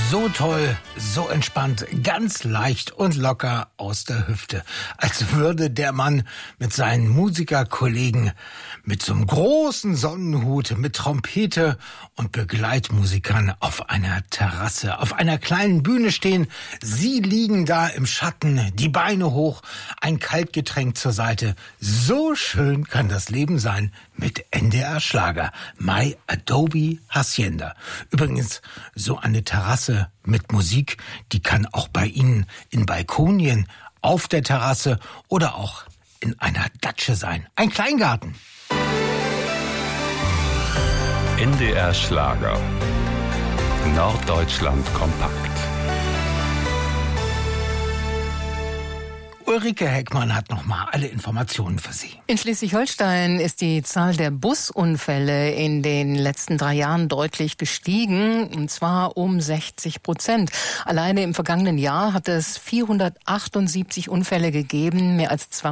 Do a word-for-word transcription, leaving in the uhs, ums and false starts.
So toll, so entspannt, ganz leicht und locker aus der Hüfte. Als würde der Mann mit seinen Musikerkollegen mit so einem großen Sonnenhut, mit Trompete und Begleitmusikern auf einer Terrasse, auf einer kleinen Bühne stehen. Sie liegen da im Schatten, die Beine hoch, ein Kaltgetränk zur Seite. So schön kann das Leben sein mit N D R Schlager. My Adobe Hacienda. Übrigens, so eine Terrasse mit Musik, die kann auch bei Ihnen in Balkonien, auf der Terrasse oder auch in einer Datsche sein. Ein Kleingarten. N D R Schlager. Norddeutschland kompakt. Ulrike Heckmann hat noch mal alle Informationen für Sie. In Schleswig-Holstein ist die Zahl der Busunfälle in den letzten drei Jahren deutlich gestiegen, und zwar um sechzig Prozent. Alleine im vergangenen Jahr hat es vierhundertachtundsiebzig Unfälle gegeben, mehr als